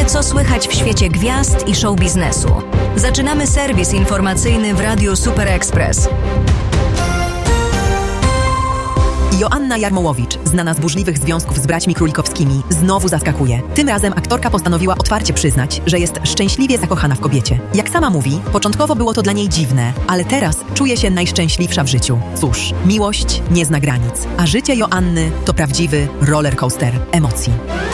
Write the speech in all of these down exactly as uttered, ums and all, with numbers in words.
Co słychać w świecie gwiazd i show biznesu? Zaczynamy serwis informacyjny w Radiu Super Express. Joanna Jarmołowicz, znana z burzliwych związków z braćmi Królikowskimi, znowu zaskakuje. Tym razem aktorka postanowiła otwarcie przyznać, że jest szczęśliwie zakochana w kobiecie. Jak sama mówi, początkowo było to dla niej dziwne, ale teraz czuje się najszczęśliwsza w życiu. Cóż, miłość nie zna granic, a życie Joanny to prawdziwy rollercoaster emocji.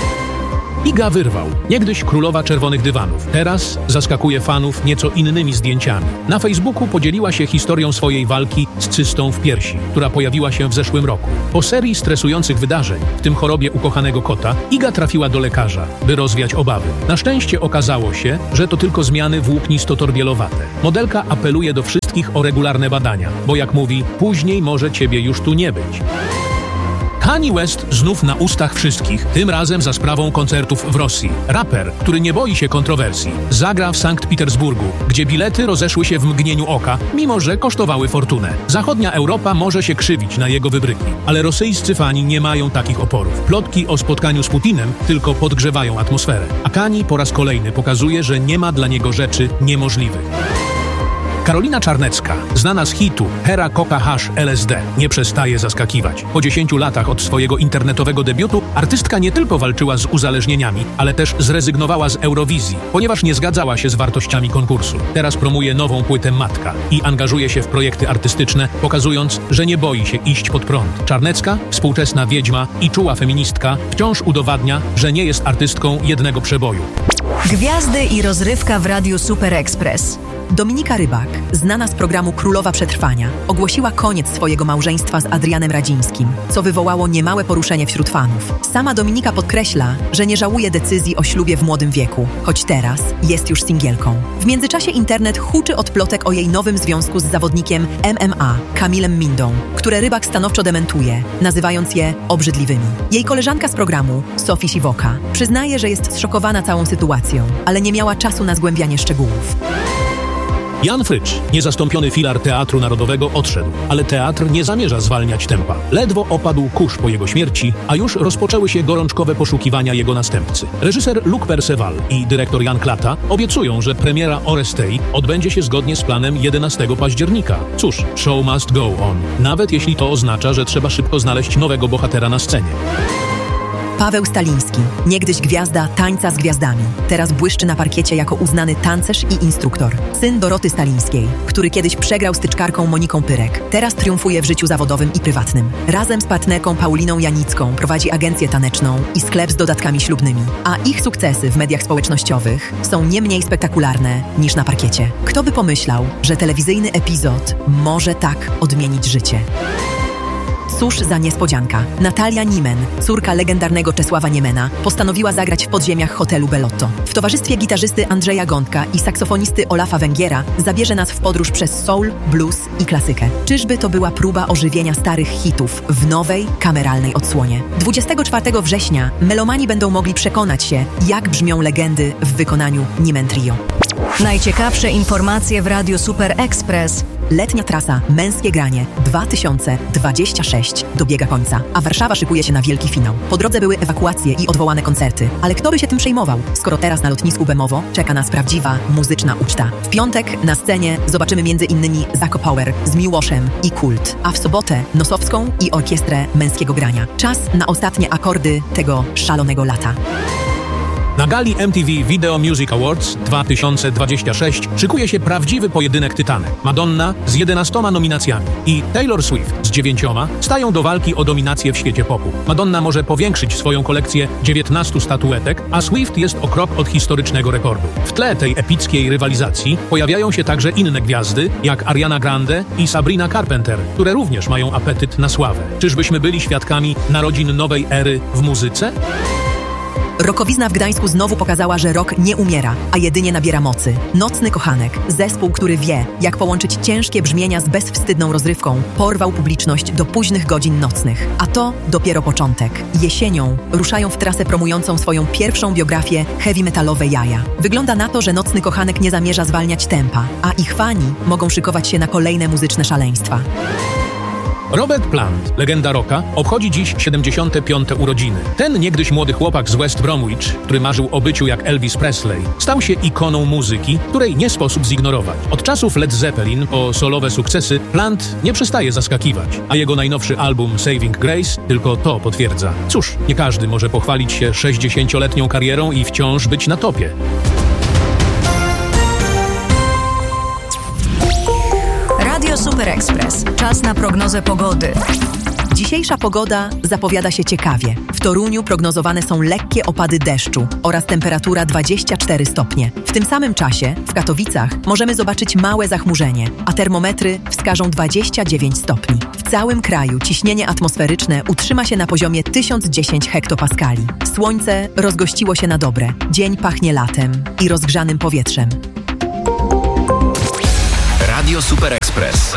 Iga Wyrwał, niegdyś królowa czerwonych dywanów, teraz zaskakuje fanów nieco innymi zdjęciami. Na Facebooku podzieliła się historią swojej walki z cystą w piersi, która pojawiła się w zeszłym roku. Po serii stresujących wydarzeń, w tym chorobie ukochanego kota, Iga trafiła do lekarza, by rozwiać obawy. Na szczęście okazało się, że to tylko zmiany włóknisto-torbielowate. Modelka apeluje do wszystkich o regularne badania, bo jak mówi, później może ciebie już tu nie być. Kanye West znów na ustach wszystkich, tym razem za sprawą koncertów w Rosji. Raper, który nie boi się kontrowersji, zagra w Sankt Petersburgu, gdzie bilety rozeszły się w mgnieniu oka, mimo że kosztowały fortunę. Zachodnia Europa może się krzywić na jego wybryki, ale rosyjscy fani nie mają takich oporów. Plotki o spotkaniu z Putinem tylko podgrzewają atmosferę. A Kanye po raz kolejny pokazuje, że nie ma dla niego rzeczy niemożliwych. Karolina Czarnecka, znana z hitu Hera Coca Hash L S D, nie przestaje zaskakiwać. Po dziesięciu latach od swojego internetowego debiutu artystka nie tylko walczyła z uzależnieniami, ale też zrezygnowała z Eurowizji, ponieważ nie zgadzała się z wartościami konkursu. Teraz promuje nową płytę Matka i angażuje się w projekty artystyczne, pokazując, że nie boi się iść pod prąd. Czarnecka, współczesna wiedźma i czuła feministka, wciąż udowadnia, że nie jest artystką jednego przeboju. Gwiazdy i rozrywka w Radiu Super Express. Dominika Rybak, znana z programu Królowa Przetrwania, ogłosiła koniec swojego małżeństwa z Adrianem Radzińskim, co wywołało niemałe poruszenie wśród fanów. Sama Dominika podkreśla, że nie żałuje decyzji o ślubie w młodym wieku, choć teraz jest już singielką. W międzyczasie internet huczy od plotek o jej nowym związku z zawodnikiem M M A, Kamilem Mindą, które Rybak stanowczo dementuje, nazywając je obrzydliwymi. Jej koleżanka z programu, Sofii Siwoka, przyznaje, że jest zszokowana całą sytuacją, ale nie miała czasu na zgłębianie szczegółów. Jan Frycz, niezastąpiony filar Teatru Narodowego, odszedł, ale teatr nie zamierza zwalniać tempa. Ledwo opadł kurz po jego śmierci, a już rozpoczęły się gorączkowe poszukiwania jego następcy. Reżyser Luc Perceval i dyrektor Jan Klata obiecują, że premiera Orestei odbędzie się zgodnie z planem jedenastego października. Cóż, show must go on, nawet jeśli to oznacza, że trzeba szybko znaleźć nowego bohatera na scenie. Paweł Staliński, niegdyś gwiazda Tańca z Gwiazdami, teraz błyszczy na parkiecie jako uznany tancerz i instruktor. Syn Doroty Stalińskiej, który kiedyś przegrał z tyczkarką Moniką Pyrek, teraz triumfuje w życiu zawodowym i prywatnym. Razem z partnerką Pauliną Janicką prowadzi agencję taneczną i sklep z dodatkami ślubnymi. A ich sukcesy w mediach społecznościowych są nie mniej spektakularne niż na parkiecie. Kto by pomyślał, że telewizyjny epizod może tak odmienić życie? Cóż za niespodzianka. Natalia Niemen, córka legendarnego Czesława Niemena, postanowiła zagrać w podziemiach hotelu Bellotto. W towarzystwie gitarzysty Andrzeja Gądka i saksofonisty Olafa Węgiera zabierze nas w podróż przez soul, blues i klasykę. Czyżby to była próba ożywienia starych hitów w nowej, kameralnej odsłonie? dwudziestego czwartego września melomani będą mogli przekonać się, jak brzmią legendy w wykonaniu Niemen Trio. Najciekawsze informacje w Radiu Super Express. Letnia trasa Męskie Granie dwa tysiące dwudziesty szósty dobiega końca, a Warszawa szykuje się na wielki finał. Po drodze były ewakuacje i odwołane koncerty, ale kto by się tym przejmował, skoro teraz na lotnisku Bemowo czeka nas prawdziwa muzyczna uczta. W piątek na scenie zobaczymy między innymi Zako Power z Miłoszem i Kult, a w sobotę Nosowską i Orkiestrę Męskiego Grania. Czas na ostatnie akordy tego szalonego lata. Na gali M T V Video Music Awards dwa tysiące dwudziesty szósty szykuje się prawdziwy pojedynek tytanek. Madonna z jedenastoma nominacjami i Taylor Swift z dziewięcioma stają do walki o dominację w świecie popu. Madonna może powiększyć swoją kolekcję dziewiętnastu statuetek, a Swift jest o krok od historycznego rekordu. W tle tej epickiej rywalizacji pojawiają się także inne gwiazdy, jak Ariana Grande i Sabrina Carpenter, które również mają apetyt na sławę. Czyżbyśmy byli świadkami narodzin nowej ery w muzyce? Rockowizna w Gdańsku znowu pokazała, że rock nie umiera, a jedynie nabiera mocy. Nocny Kochanek, zespół, który wie, jak połączyć ciężkie brzmienia z bezwstydną rozrywką, porwał publiczność do późnych godzin nocnych. A to dopiero początek. Jesienią ruszają w trasę promującą swoją pierwszą biografię heavy metalowe Jaja. Wygląda na to, że Nocny Kochanek nie zamierza zwalniać tempa, a ich fani mogą szykować się na kolejne muzyczne szaleństwa. Robert Plant, legenda rocka, obchodzi dziś siedemdziesiąte piąte urodziny. Ten niegdyś młody chłopak z West Bromwich, który marzył o byciu jak Elvis Presley, stał się ikoną muzyki, której nie sposób zignorować. Od czasów Led Zeppelin po solowe sukcesy Plant nie przestaje zaskakiwać, a jego najnowszy album Saving Grace tylko to potwierdza. Cóż, nie każdy może pochwalić się sześćdziesięcioletnią karierą i wciąż być na topie. Radio Super Express. Czas na prognozę pogody. Dzisiejsza pogoda zapowiada się ciekawie. W Toruniu prognozowane są lekkie opady deszczu oraz temperatura dwadzieścia cztery stopnie. W tym samym czasie w Katowicach możemy zobaczyć małe zachmurzenie, a termometry wskażą dwadzieścia dziewięć stopni. W całym kraju ciśnienie atmosferyczne utrzyma się na poziomie tysiąc dziesięć hektopaskali. Słońce rozgościło się na dobre. Dzień pachnie latem i rozgrzanym powietrzem. Radio Super Express.